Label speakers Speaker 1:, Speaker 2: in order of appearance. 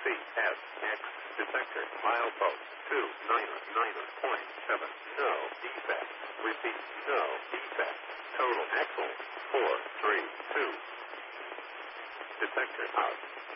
Speaker 1: CSX detector. Milepost 299.7. No defect. Repeat. No defect. Total axle 432. Detector out.